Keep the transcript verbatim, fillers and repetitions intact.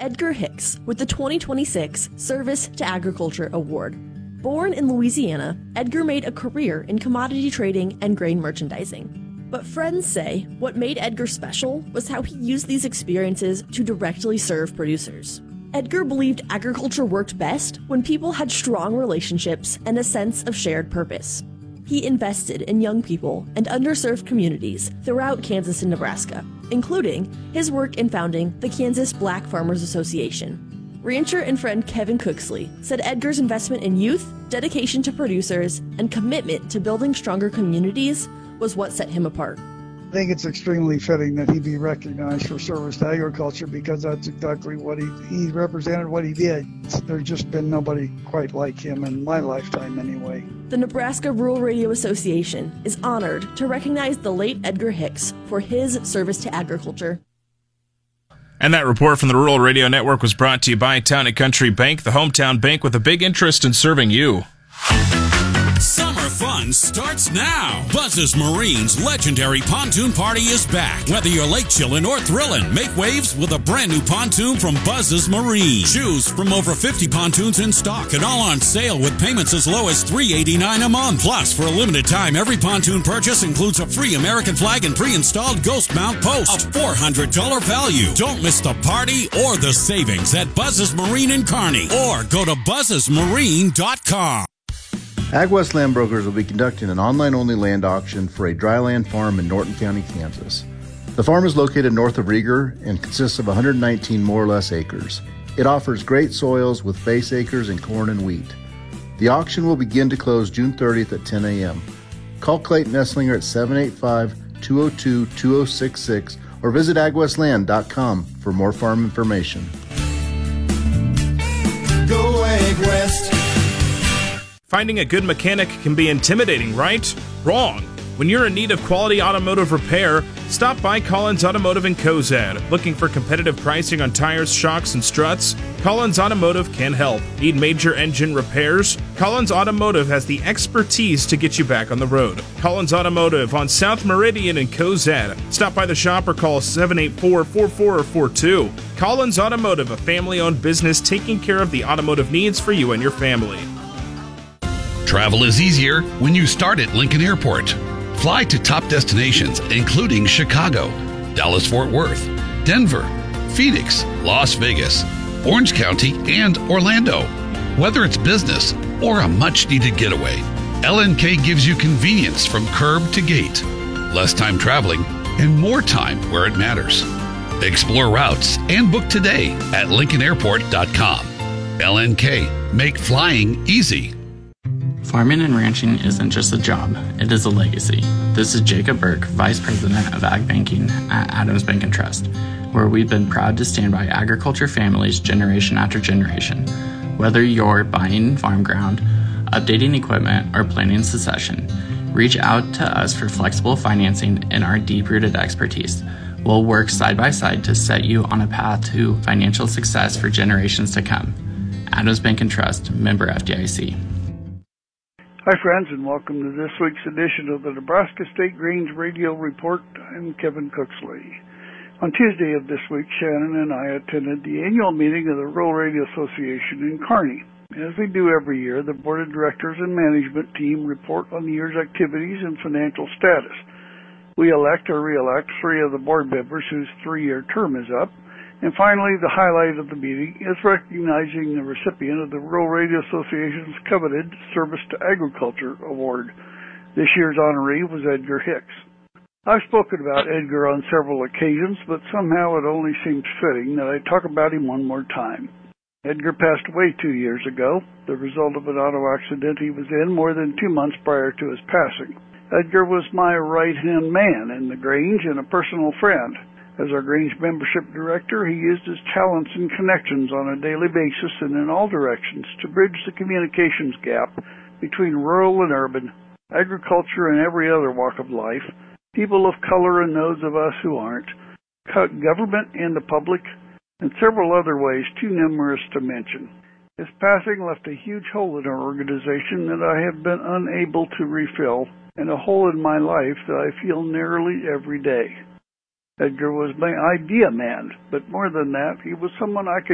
Edgar Hicks with the twenty twenty-six Service to Agriculture Award. Born in Louisiana, Edgar made a career in commodity trading and grain merchandising. But friends say what made Edgar special was how he used these experiences to directly serve producers. Edgar believed agriculture worked best when people had strong relationships and a sense of shared purpose. He invested in young people and underserved communities throughout Kansas and Nebraska, including his work in founding the Kansas Black Farmers Association. Rancher and friend Kevin Cooksley said Edgar's investment in youth, dedication to producers, and commitment to building stronger communities was what set him apart. I think it's extremely fitting that he be recognized for service to agriculture because that's exactly what he, he represented, what he did. There's just been nobody quite like him in my lifetime anyway. The Nebraska Rural Radio Association is honored to recognize the late Edgar Hicks for his service to agriculture. And that report from the Rural Radio Network was brought to you by Town and Country Bank, the hometown bank with a big interest in serving you. Summer fun starts now. Buzz's Marine's legendary pontoon party is back. Whether you're lake chillin' or thrillin', make waves with a brand new pontoon from Buzz's Marine. Choose from over fifty pontoons in stock and all on sale with payments as low as three dollars and eighty-nine cents a month. Plus, for a limited time, every pontoon purchase includes a free American flag and pre-installed ghost mount post. A four hundred dollars value. Don't miss the party or the savings at Buzz's Marine in Kearney or go to buzzes marine dot com. AgWest Land Brokers will be conducting an online-only land auction for a dryland farm in Norton County, Kansas. The farm is located north of Rieger and consists of one hundred nineteen more or less acres. It offers great soils with base acres in corn and wheat. The auction will begin to close June thirtieth at ten a.m. Call Clayton Esslinger at seven eight five, two oh two, two oh six six or visit ag west land dot com for more farm information. Go AgWest. Finding a good mechanic can be intimidating, right? Wrong. When you're in need of quality automotive repair, stop by Collins Automotive in Cozad. Looking for competitive pricing on tires, shocks, and struts? Collins Automotive can help. Need major engine repairs? Collins Automotive has the expertise to get you back on the road. Collins Automotive on South Meridian in Cozad. Stop by the shop or call seven eight four, four four four two. Collins Automotive, a family-owned business taking care of the automotive needs for you and your family. Travel is easier when you start at Lincoln Airport. Fly to top destinations including Chicago, Dallas-Fort Worth, Denver, Phoenix, Las Vegas, Orange County, and Orlando. Whether it's business or a much-needed getaway, L N K gives you convenience from curb to gate, less time traveling, and more time where it matters. Explore routes and book today at lincoln airport dot com. L N K, make flying easy. Farming and ranching isn't just a job, it is a legacy. This is Jacob Burke, Vice President of Ag Banking at Adams Bank and Trust, where we've been proud to stand by agriculture families generation after generation. Whether you're buying farm ground, updating equipment, or planning succession, reach out to us for flexible financing and our deep-rooted expertise. We'll work side by side to set you on a path to financial success for generations to come. Adams Bank and Trust, member F D I C. Hi friends, and welcome to this week's edition of the Nebraska State Grains Radio Report. I'm Kevin Cooksley. On Tuesday of this week, Shannon and I attended the annual meeting of the Rural Radio Association in Kearney. As we do every year, the Board of Directors and Management team report on the year's activities and financial status. We elect or re-elect three of the board members whose three-year term is up. And finally, the highlight of the meeting is recognizing the recipient of the Rural Radio Association's coveted Service to Agriculture Award. This year's honoree was Edgar Hicks. I've spoken about Edgar on several occasions, but somehow it only seems fitting that I talk about him one more time. Edgar passed away two years ago, the result of an auto accident he was in more than two months prior to his passing. Edgar was my right-hand man in the Grange and a personal friend. As our Grange membership director, he used his talents and connections on a daily basis and in all directions to bridge the communications gap between rural and urban, agriculture and every other walk of life, people of color and those of us who aren't, government and the public, and several other ways too numerous to mention. His passing left a huge hole in our organization that I have been unable to refill, and a hole in my life that I feel nearly every day. Edgar was my idea man, but more than that, he was someone I could